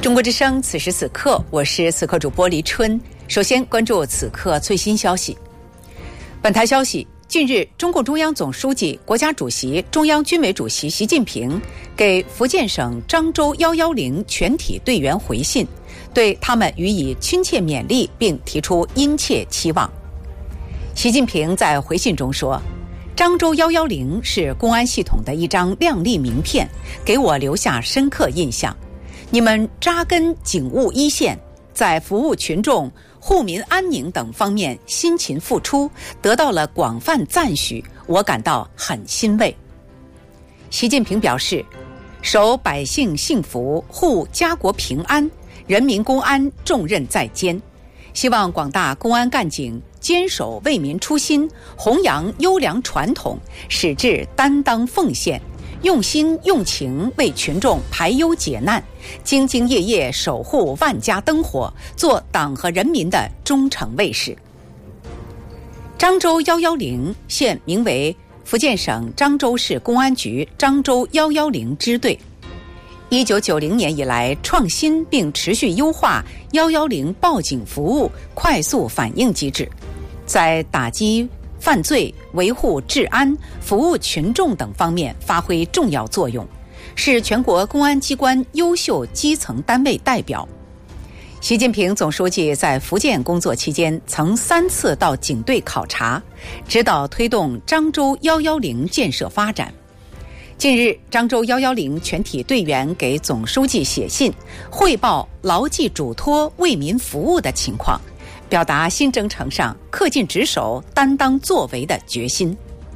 中国之声，此时此刻，我是此刻主播黎春。首先关注此刻最新消息。本台消息，近日，中共中央总书记、国家主席、中央军委主席习近平给福建省漳州110全体队员回信，对他们予以亲切勉励，并提出殷切期望。习近平在回信中说，漳州110是公安系统的一张亮丽名片，给我留下深刻印象。你们扎根警务一线，在服务群众、护民安宁等方面辛勤付出，得到了广泛赞许，我感到很欣慰。习近平表示，守百姓幸福，护家国平安，人民公安重任在肩，希望广大公安干警坚守为民初心，弘扬优良传统，矢志担当奉献，用心用情为群众排忧解难，兢兢业业守护万家灯火，做党和人民的忠诚卫士。漳州110现名为福建省漳州市公安局漳州110支队。1990年以来，创新并持续优化110报警服务快速反应机制，在打击犯罪、维护治安、服务群众等方面发挥重要作用，是全国公安机关优秀基层单位代表。习近平总书记在福建工作期间，曾3次到警队考察，指导推动漳州110建设发展。近日，漳州110全体队员给总书记写信，汇报牢记嘱托、为民服务的情况，表达新征程上恪尽职守、担当作为的决心。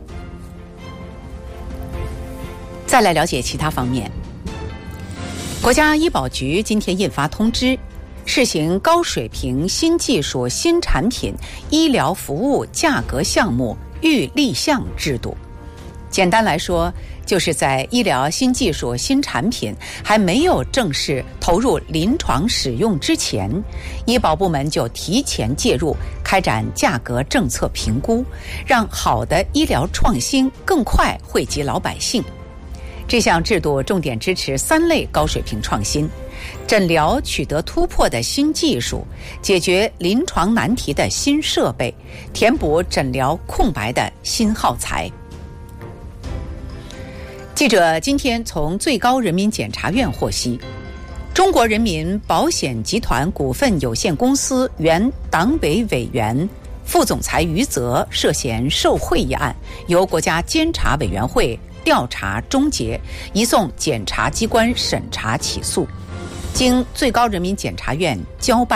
再来了解其他方面。国家医保局今天印发通知，试行高水平新技术新产品医疗服务价格项目预立项制度。简单来说，就是在医疗新技术新产品还没有正式投入临床使用之前，医保部门就提前介入，开展价格政策评估，让好的医疗创新更快惠及老百姓。这项制度重点支持3类高水平创新：诊疗取得突破的新技术，解决临床难题的新设备，填补诊疗空白的新耗材。记者今天从最高人民检察院获悉，中国人民保险集团股份有限公司原党委委员、副总裁余则涉嫌受贿一案，由国家监察委员会调查终结，移送检察机关审查起诉，经最高人民检察院交办